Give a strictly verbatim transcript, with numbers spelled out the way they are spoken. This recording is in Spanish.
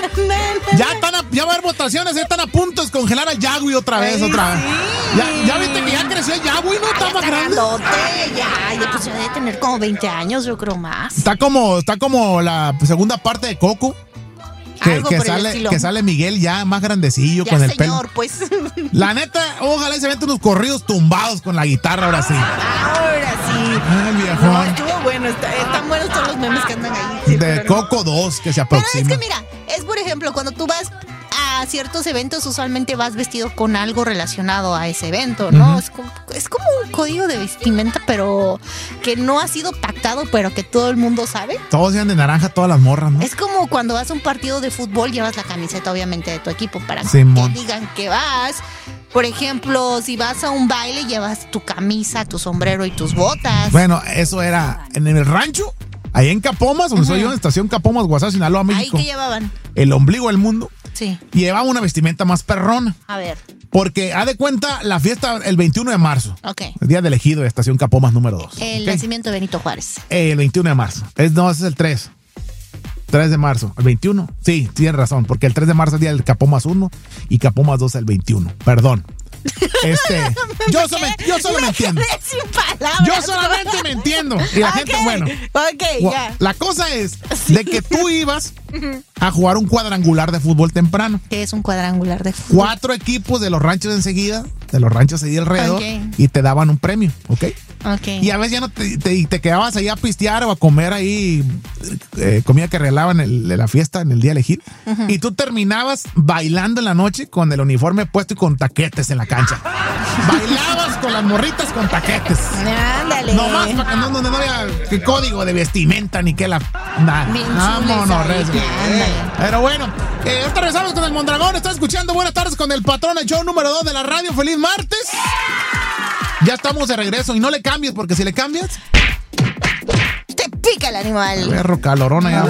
Ya están a, ya va a haber votaciones, ya están a punto de congelar al Yagüi otra vez, Ay, otra vez. Sí. Ya, ya viste que ya creció el Yagüi, ¿no? Está más grande. Ya, ya pues debe tener como veinte años, yo creo más. Está como, está como la segunda parte de Coco. Que, que, sale, que sale Miguel ya más grandecillo ya, con el señor, pelo. Pues. La neta, ojalá se vente unos corridos tumbados con la guitarra ahora sí. Ahora sí. Ay, viejón. No, estuvo bueno, está, están buenos todos los memes que andan ahí. Sí, de Coco no. dos que se aproxima. Pero es que mira, es por ejemplo, cuando tú vas a ciertos eventos, usualmente vas vestido con algo relacionado a ese evento, ¿no? Uh-huh. Es, como, es como un código de vestimenta, pero que no ha sido pactado, pero que todo el mundo sabe. Todos sean de naranja, todas las morras, ¿no? Es como cuando vas a un partido de fútbol, llevas la camiseta, obviamente, de tu equipo para Simón. que digan que vas. Por ejemplo, si vas a un baile, llevas tu camisa, tu sombrero y tus botas. Bueno, eso era en el rancho. Ahí en Capomas, donde uh-huh. soy yo, en estación Capomas, Guasave, Sinaloa, México. ¿Ahí qué llevaban? El ombligo del mundo. Sí. Llevaba una vestimenta más perrona. A ver. Porque, haz de cuenta, la fiesta el veintiuno de marzo. Ok. El día del ejido de estación Capomas número dos. El ¿okay? nacimiento de Benito Juárez. El veintiuno de marzo. Es, no, ese es el tres. tres de marzo. ¿El veintiuno? Sí, tienes razón. Porque el tres de marzo es el día del Capomas uno y Capomas dos el veintiuno. Perdón. Este, yo, so me, yo solo me, me entiendo. Palabras, yo solamente ¿no? me entiendo. Y la okay. gente, bueno. Ok, ya. Yeah. La cosa es de que tú ibas a jugar un cuadrangular de fútbol temprano. ¿Qué es un cuadrangular de fútbol? Cuatro equipos de los ranchos enseguida, de los ranchos ahí alrededor, okay. y te daban un premio, ¿ok? Ok. Y a veces ya no te, te, te quedabas ahí a pistear o a comer ahí eh, comida que regalaban en la fiesta en el día elegir. Uh-huh. Y tú terminabas bailando en la noche con el uniforme puesto y con taquetes en la cancha. Bailabas con las morritas con taquetes. Ándale. No más para que no, no, no había qué código de vestimenta ni qué la. Nada. No, no, Pero bueno, eh, ahorita regresamos con el Mondragón. Estás escuchando Buenas Tardes con el Patrón, el show número dos de la radio. Feliz martes. Ya estamos de regreso y no le cambies, porque si le cambias te pica el animal. Perro calorona ya.